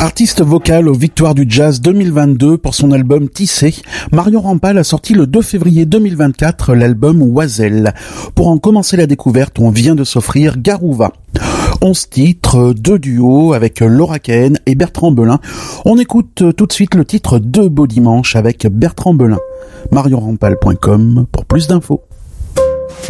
Artiste vocal aux Victoires du Jazz 2022 pour son album Tissé, Marion Rampal a sorti le 2 février 2024 l'album Oiselle. Pour en commencer la découverte, on vient de s'offrir Garouva. 11 titres, 2 duos avec Laura Cahen et Bertrand Belin. On écoute tout de suite le titre 2 Beaux Dimanches avec Bertrand Belin. marionrampal.com pour plus d'infos.